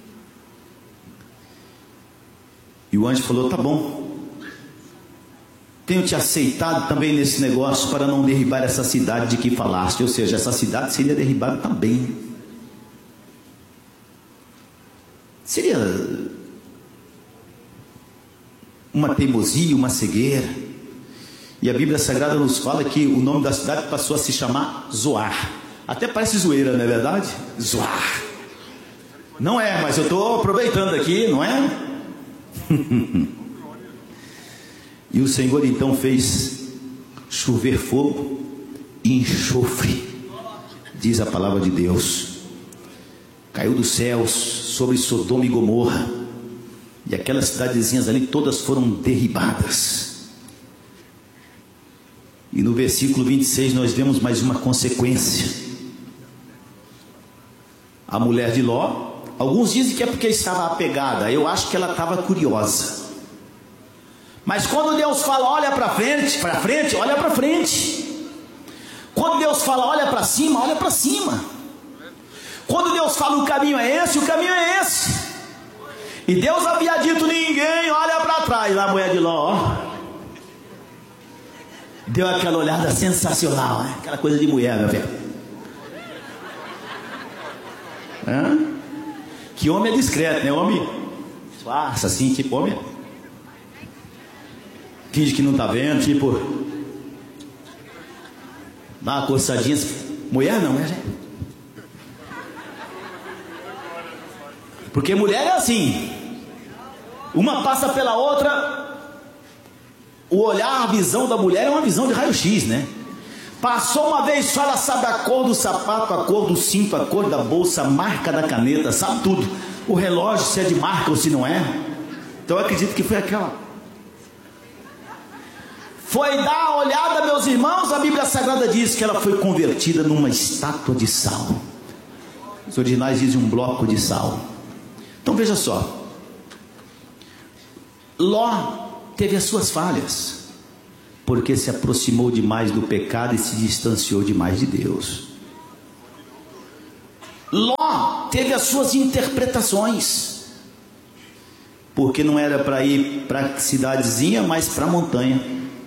E o anjo falou: tá bom, tenho te aceitado também nesse negócio para não derribar essa cidade de que falaste. Ou seja, essa cidade seria derribada também. Seria uma teimosia, uma cegueira. E a Bíblia Sagrada nos fala que o nome da cidade passou a se chamar Zoar. Até parece zoeira, não é verdade? Zoar. Não é, mas eu estou aproveitando aqui, não é? E o Senhor então fez chover fogo e enxofre, diz a palavra de Deus. Caiu dos céus sobre Sodoma e Gomorra, e aquelas cidadezinhas ali todas foram derribadas. E no versículo vinte e seis nós vemos mais uma consequência. A mulher de Ló, alguns dizem que é porque estava apegada, eu acho que ela estava curiosa. Mas quando Deus fala olha para frente, para frente, olha para frente. Quando Deus fala olha para cima, olha para cima. Quando Deus fala o caminho é esse, o caminho é esse. E Deus havia dito: ninguém olha para trás. A mulher de Ló, ó, deu aquela olhada sensacional, né? Aquela coisa de mulher, meu velho. Hã? Que homem é discreto, né? Homem faça assim, tipo homem. Finge que não está vendo, tipo, dá uma coçadinha. Mulher não, né? Porque mulher é assim, uma passa pela outra. O olhar, a visão da mulher é uma visão de raio-x, né? Passou uma vez só, ela sabe a cor do sapato, a cor do cinto, a cor da bolsa, a marca da caneta, sabe tudo. O relógio, se é de marca ou se não é. Então eu acredito que foi aquela. Foi dar a olhada, meus irmãos. A Bíblia Sagrada diz que ela foi convertida numa estátua de sal. Os originais dizem um bloco de sal. Então veja só, Ló teve as suas falhas, porque se aproximou demais do pecado e se distanciou demais de Deus. Ló teve as suas interpretações, porque não era para ir para a cidadezinha, mas para a montanha.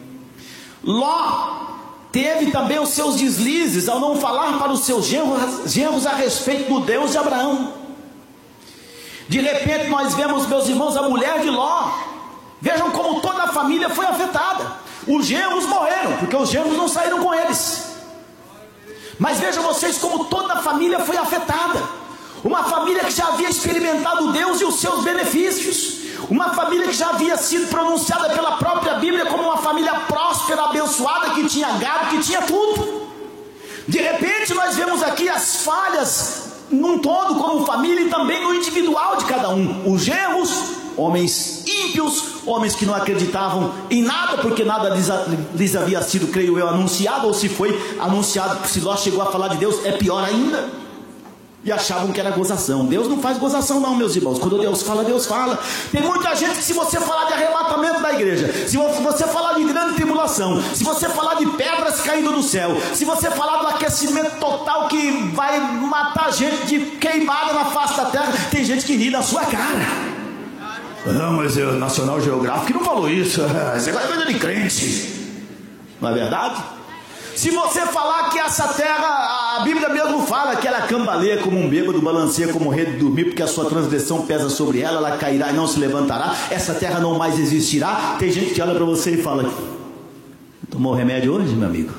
Ló teve também os seus deslizes ao não falar para os seus genros, genros a respeito do Deus de Abraão. De repente nós vemos, meus irmãos, a mulher de Ló. Vejam como toda a família foi afetada. Os genros morreram, porque os genros não saíram com eles. Mas vejam vocês como toda a família foi afetada. Uma família que já havia experimentado Deus e os seus benefícios. Uma família que já havia sido pronunciada pela própria Bíblia como uma família próspera, abençoada, que tinha gado, que tinha tudo. De repente nós vemos aqui as falhas num todo como família e também no individual de cada um. Os genros, homens ímpios, homens que não acreditavam em nada, porque nada lhes, lhes havia sido, creio eu, anunciado, ou se foi anunciado, se Ló chegou a falar de Deus, é pior ainda. E achavam que era gozação. Deus não faz gozação não, meus irmãos. Quando Deus fala, Deus fala. Tem muita gente que, se você falar de arrebatamento da igreja, se você falar de grande tribulação, se você falar de pedras caindo do céu, se você falar do aquecimento total que vai matar gente de queimada na face da terra, tem gente que ri na sua cara. Não, mas o National Geographic não falou isso. Isso é coisa de crente. Não é verdade? Se você falar que essa terra, a Bíblia mesmo fala que ela cambaleia como um bêbado, balanceia como um rei de dormir, porque a sua transgressão pesa sobre ela, ela cairá e não se levantará, essa terra não mais existirá. Tem gente que olha para você e fala: tomou remédio hoje, meu amigo?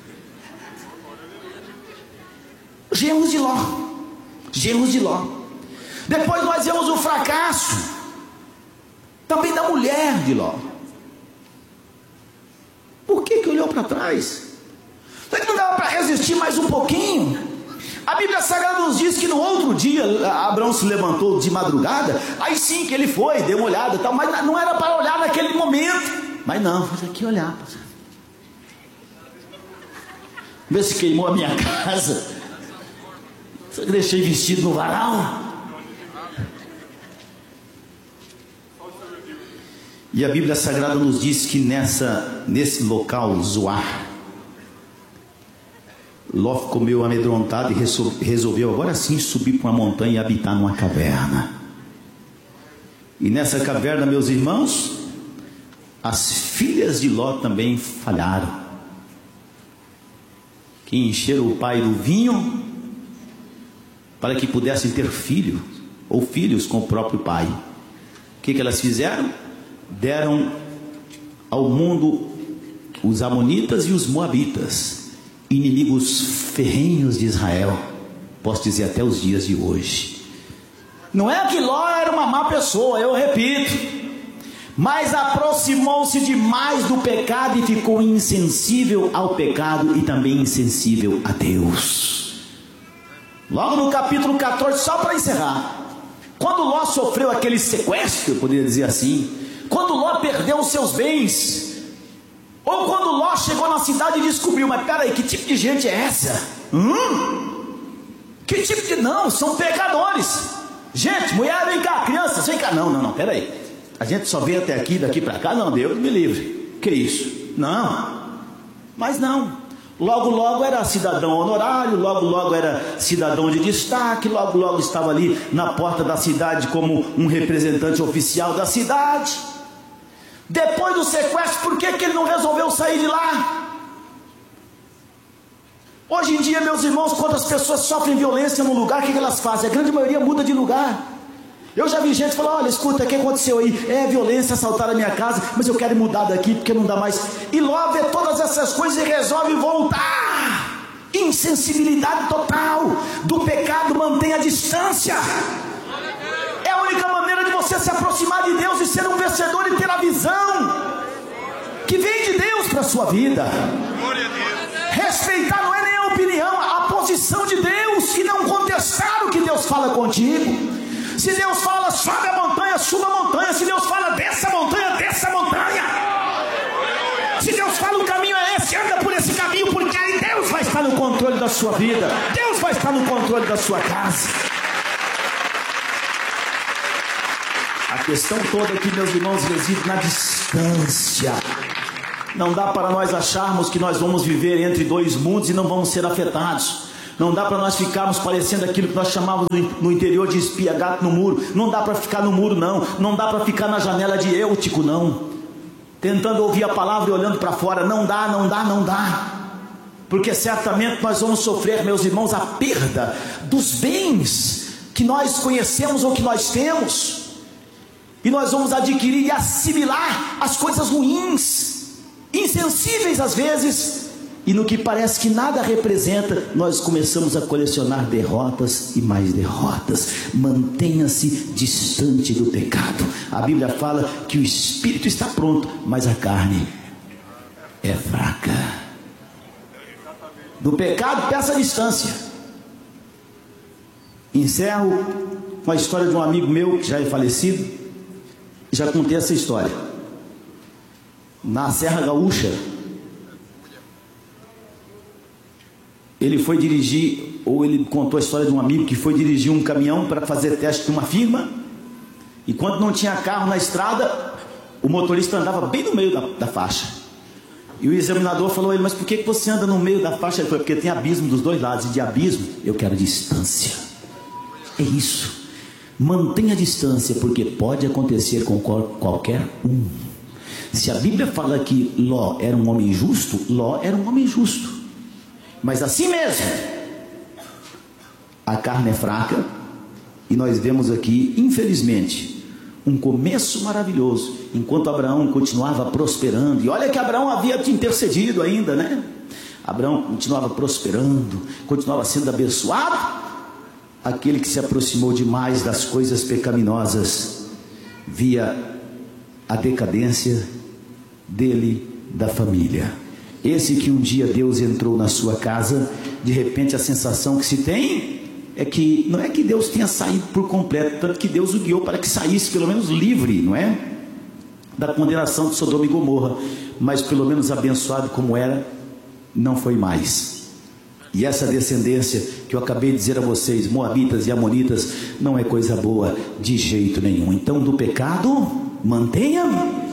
Genros de Ló. Genros de Ló. Depois nós vemos o fracasso também da mulher de Ló. Por que que olhou para trás? Será que não dava para resistir mais um pouquinho? A Bíblia Sagrada nos diz que no outro dia Abraão se levantou de madrugada. Aí sim que ele foi, deu uma olhada e tal, mas não era para olhar naquele momento. Mas não, faz aqui olhar. Vê se queimou a minha casa. Só que deixei vestido no varal. E a Bíblia Sagrada nos diz que nessa, nesse local, Zoar, Ló ficou meio amedrontado e resolveu agora sim subir para uma montanha e habitar numa caverna. E nessa caverna, meus irmãos, as filhas de Ló também falharam, que encheram o pai do vinho para que pudessem ter filho ou filhos com o próprio pai. O que que elas fizeram? Deram ao mundo os amonitas e os moabitas, inimigos ferrenhos de Israel, posso dizer até os dias de hoje. Não é que Ló era uma má pessoa, eu repito, mas aproximou-se demais do pecado e ficou insensível ao pecado e também insensível a Deus. Logo no capítulo quatorze, só para encerrar, quando Ló sofreu aquele sequestro, eu poderia dizer assim, quando Ló perdeu os seus bens, ou quando Ló chegou na cidade e descobriu: mas peraí, que tipo de gente é essa? Hum? Que tipo de... Não, são pecadores. Gente, mulher, vem cá, crianças, vem cá. Não, não, não, peraí. A gente só vem até aqui, daqui para cá. Não, Deus me livre. Que isso? Não. Mas não. Logo, logo era cidadão honorário, logo, logo era cidadão de destaque, logo, logo estava ali na porta da cidade como um representante oficial da cidade. Depois do sequestro, por que que ele não resolveu sair de lá? Hoje em dia, meus irmãos, quando as pessoas sofrem violência num lugar, o que que elas fazem? A grande maioria muda de lugar. Eu já vi gente falar: olha, escuta, o que aconteceu aí? É violência, assaltaram a minha casa, mas eu quero mudar daqui porque não dá mais. E Ló vê todas essas coisas e resolve voltar. Insensibilidade total do pecado, mantém a distância. É a única maneira de você se aproximar de Deus e ser um vencedor e ter a visão que vem de Deus para a sua vida. Respeitar não é nem a opinião, a posição de Deus, e não contestar o que Deus fala contigo. Se Deus fala: sobe a montanha, suba a montanha. Se Deus fala: desça a montanha, desça a montanha. Se Deus fala: o caminho é esse, anda por esse caminho, porque aí Deus vai estar no controle da sua vida, Deus vai estar no controle da sua casa. A questão toda aqui, meus irmãos, reside na distância. Não dá para nós acharmos que nós vamos viver entre dois mundos e não vamos ser afetados. Não dá para nós ficarmos parecendo aquilo que nós chamávamos no interior de espia gato no muro. Não dá para ficar no muro, não. Não dá para ficar na janela de Eutico, não. Tentando ouvir a palavra e olhando para fora. Não dá, não dá, não dá. Porque certamente nós vamos sofrer, meus irmãos, a perda dos bens que nós conhecemos ou que nós temos. E nós vamos adquirir e assimilar as coisas ruins, insensíveis às vezes, e no que parece que nada representa, nós começamos a colecionar derrotas e mais derrotas. Mantenha-se distante do pecado. A Bíblia fala que o espírito está pronto, mas a carne é fraca. Do pecado, peça distância. Encerro com a história de um amigo meu que já é falecido. Já contei essa história. Na Serra Gaúcha, ele foi dirigir, ou ele contou a história de um amigo que foi dirigir um caminhão para fazer teste de uma firma, e quando não tinha carro na estrada, o motorista andava bem no meio da, da faixa. E o examinador falou a ele: mas por que você anda no meio da faixa? Ele falou: porque tem abismo dos dois lados, e de abismo eu quero distância. É isso. Mantenha a distância, porque pode acontecer com qualquer um. Se a Bíblia fala que Ló era um homem justo, Ló era um homem justo. Mas assim mesmo, a carne é fraca, e nós vemos aqui, infelizmente, um começo maravilhoso, enquanto Abraão continuava prosperando. E olha que Abraão havia te intercedido ainda, né? Abraão continuava prosperando, continuava sendo abençoado. Aquele que se aproximou demais das coisas pecaminosas via a decadência dele, da família. Esse que um dia Deus entrou na sua casa, de repente a sensação que se tem é que não é que Deus tenha saído por completo, tanto que Deus o guiou para que saísse pelo menos livre, não é? Da condenação de Sodoma e Gomorra, mas pelo menos abençoado como era, não foi mais. E essa descendência que eu acabei de dizer a vocês, moabitas e amonitas, não é coisa boa de jeito nenhum. Então, do pecado, mantenha.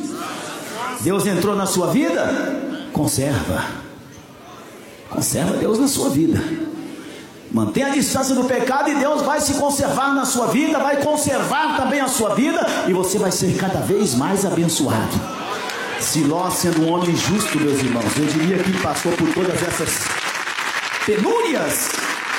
Deus entrou na sua vida, conserva. Conserva Deus na sua vida. Mantenha a distância do pecado, e Deus vai se conservar na sua vida, vai conservar também a sua vida, e você vai ser cada vez mais abençoado. Se Ló, sendo um homem justo, meus irmãos, eu diria que ele passou por todas essas penúrias,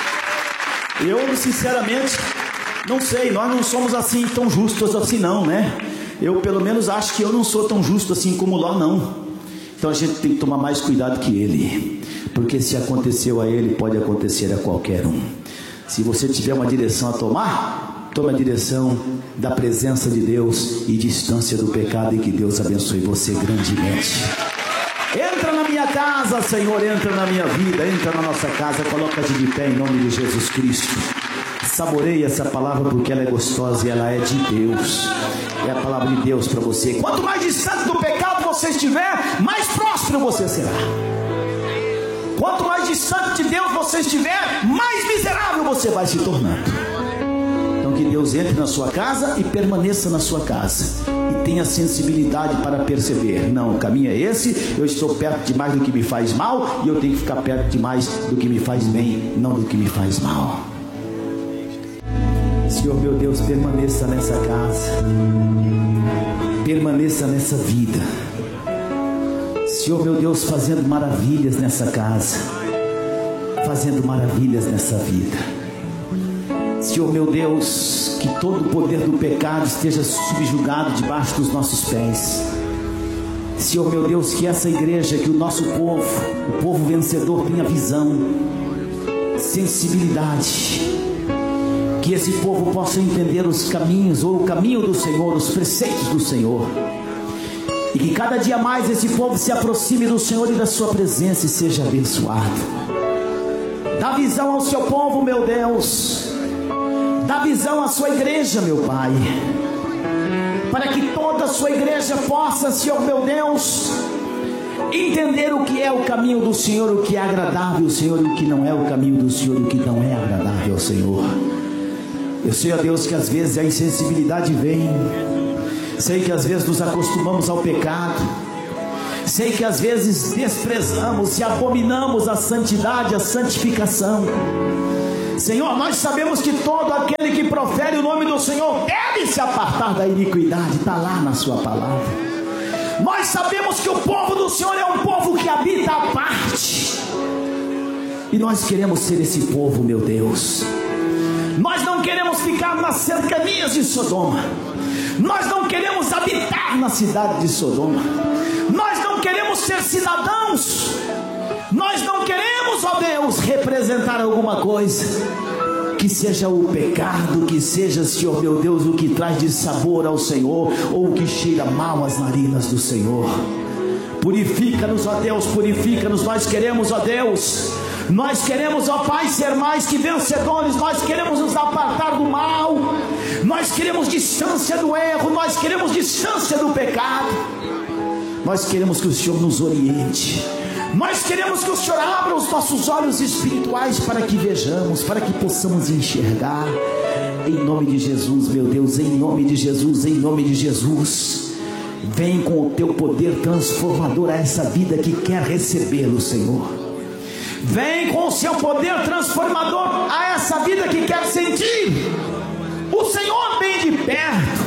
eu sinceramente não sei, nós não somos assim tão justos assim não, né? Eu pelo menos acho que eu não sou tão justo assim como Ló, não. Então a gente tem que tomar mais cuidado que ele, porque se aconteceu a ele, pode acontecer a qualquer um. Se você tiver uma direção a tomar, tome a direção da presença de Deus e distância do pecado, e que Deus abençoe você grandemente. Entra na minha casa, Senhor, entra na minha vida, entra na nossa casa, coloca-te de pé em nome de Jesus Cristo. Saboreie essa palavra, porque ela é gostosa e ela é de Deus. É a palavra de Deus para você. Quanto mais distante do pecado você estiver, mais próspero você será. Quanto mais distante de Deus você estiver, mais miserável você vai se tornando. Então que Deus entre na sua casa e permaneça na sua casa, e tenha sensibilidade para perceber: não, o caminho é esse, eu estou perto demais do que me faz mal, e eu tenho que ficar perto demais do que me faz bem, não do que me faz mal. Senhor meu Deus, permaneça nessa casa, permaneça nessa vida, Senhor meu Deus, fazendo maravilhas nessa casa, fazendo maravilhas nessa vida. Senhor meu Deus, que todo o poder do pecado esteja subjugado debaixo dos nossos pés. Senhor meu Deus, que essa igreja, que o nosso povo, o povo vencedor, tenha visão, sensibilidade, que esse povo possa entender os caminhos, ou o caminho do Senhor, os preceitos do Senhor, e que cada dia mais esse povo se aproxime do Senhor e da sua presença e seja abençoado. Dá visão ao seu povo, meu Deus, dá visão à sua igreja, meu Pai, para que toda a sua igreja possa, Senhor meu Deus, entender o que é o caminho do Senhor, o que é agradável ao Senhor, e o que não é o caminho do Senhor, o que não é agradável ao Senhor. Eu sei, ó Deus, que às vezes a insensibilidade vem, Sei que às vezes nos acostumamos ao pecado. Sei que às vezes desprezamos e abominamos a santidade, a santificação. Senhor, nós sabemos que todo aquele que profere o nome do Senhor deve se apartar da iniquidade. Está lá na sua palavra. Nós sabemos que o povo do Senhor é um povo que habita à parte. E nós queremos ser esse povo, meu Deus. Nós não queremos ficar nas cercanias de Sodoma. Nós não queremos habitar na cidade de Sodoma. Nós não queremos ser cidadãos. Nós não queremos, ó Deus, representar alguma coisa que seja o pecado, que seja, Senhor meu Deus, o que traz de sabor ao Senhor, ou o que cheira mal às narinas do Senhor. Purifica-nos, ó Deus, purifica-nos. Nós queremos, ó Deus, nós queremos, ó Pai, ser mais que vencedores. Nós queremos nos apartar do mal. Nós queremos distância do erro. Nós queremos distância do pecado. Nós queremos que o Senhor nos oriente. Nós queremos que o Senhor abra os nossos olhos espirituais para que vejamos, para que possamos enxergar. Em nome de Jesus, meu Deus, em nome de Jesus, em nome de Jesus. Vem com o teu poder transformador a essa vida que quer recebê-lo, Senhor. Vem com o seu poder transformador a essa vida que quer sentir o Senhor bem de perto,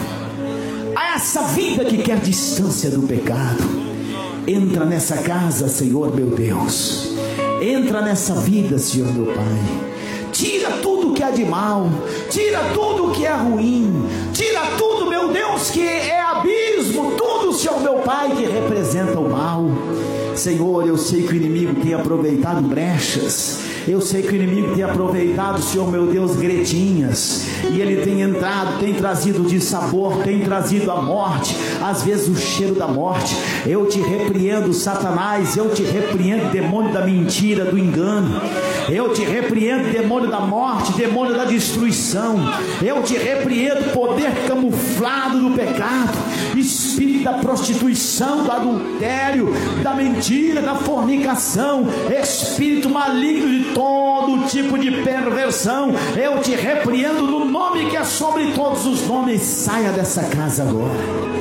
a essa vida que quer distância do pecado. Entra nessa casa, Senhor meu Deus. Entra nessa vida, Senhor meu Pai. Tira tudo que há de mal. Tira tudo que é ruim. Tira tudo, meu Deus, que é abismo. Tudo, Senhor meu Pai, que representa o mal. Senhor, eu sei que o inimigo tem aproveitado brechas. Eu sei que o inimigo tem aproveitado, Senhor meu Deus, gretinhas. E ele tem entrado, tem trazido dissabor, tem trazido a morte. Às vezes o cheiro da morte. Eu te repreendo, Satanás. Eu te repreendo, demônio da mentira, do engano. Eu te repreendo, demônio da morte, demônio da destruição. Eu te repreendo, poder camuflado do pecado, espírito da prostituição, do adultério, da mentira, da fornicação, espírito maligno de todo tipo de perversão. Eu te repreendo no nome que é sobre todos os nomes. Saia dessa casa agora.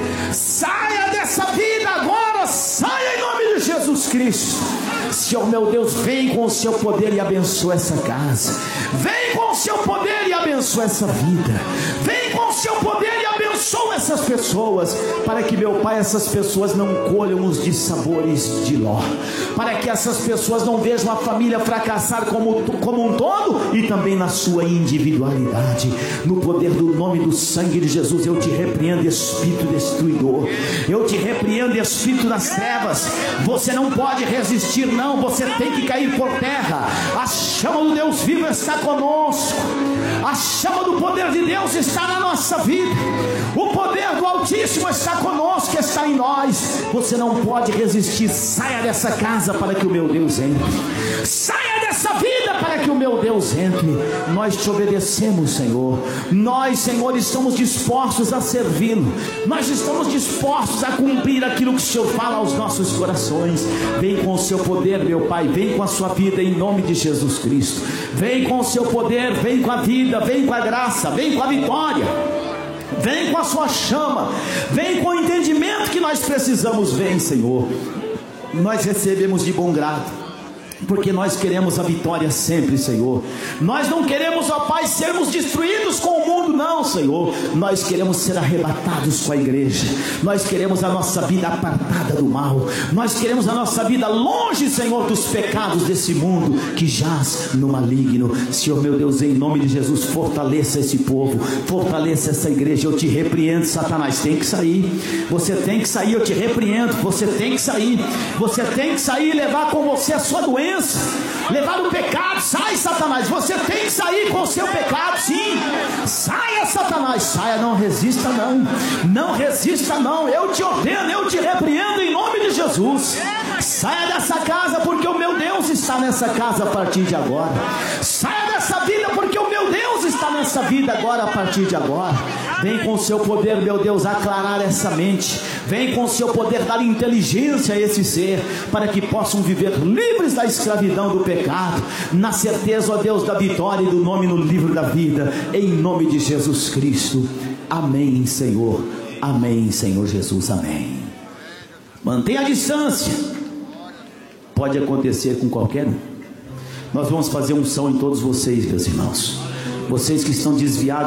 Saia dessa vida agora. Saia em nome de Jesus Cristo. Senhor meu Deus, vem com o seu poder e abençoa essa casa. Vem com o seu poder e abençoa essa vida. Vem com o seu poder e abençoa essas pessoas, para que, meu Pai, essas pessoas não colham os dissabores de Ló, para que essas pessoas não vejam a família fracassar como, como um todo, e também na sua individualidade. No poder do nome do sangue de Jesus, eu te repreendo, espírito destruidor. Eu te repreendo, espírito das trevas. Você não pode resistir, não. Você tem que cair por terra. A chama do Deus vivo está conosco. A chama do poder de Deus está na nossa vida. O poder do Altíssimo está conosco, está em nós. Você não pode resistir. Saia dessa casa para que o meu Deus entre. Saia dessa vida para que o meu Deus entre. Nós te obedecemos, Senhor. Nós, Senhor, estamos dispostos a servi-lo. Nós estamos dispostos a cumprir aquilo que o Senhor fala aos nossos corações. Vem com o seu poder, meu Pai. Vem com a sua vida em nome de Jesus Cristo. Vem com o seu poder, vem com a vida, vem com a graça, vem com a vitória. Vem com a sua chama. Vem com o entendimento que nós precisamos. Vem, Senhor. Nós recebemos de bom grado, porque nós queremos a vitória sempre, Senhor. Nós não queremos, ó Pai, sermos destruídos com o mundo, não, Senhor. Nós queremos ser arrebatados com a igreja. Nós queremos a nossa vida apartada do mal. Nós queremos a nossa vida longe, Senhor, dos pecados desse mundo que jaz no maligno. Senhor meu Deus, em nome de Jesus, fortaleça esse povo, fortaleça essa igreja. Eu te repreendo, Satanás, tem que sair. Você tem que sair, eu te repreendo. Você tem que sair. Você tem que sair e levar com você a sua doença, levar o pecado. Sai, Satanás, você tem que sair com o seu pecado, sim. Saia, Satanás, saia, não resista não, não resista não. Eu te ordeno, eu te repreendo em nome de Jesus. Saia dessa casa, porque o meu Deus está nessa casa a partir de agora. Saia dessa vida, porque o meu Deus está nessa vida agora, a partir de agora. Vem com o seu poder, meu Deus, aclarar essa mente. Vem com o seu poder dar inteligência a esse ser, para que possam viver livres da escravidão do pecado, na certeza, ó Deus, da vitória e do nome no livro da vida, em nome de Jesus Cristo. Amém, Senhor. Amém, Senhor Jesus, amém. Mantenha a distância. Pode acontecer com qualquer um. Nós vamos fazer unção em todos vocês, meus irmãos. Vocês que estão desviados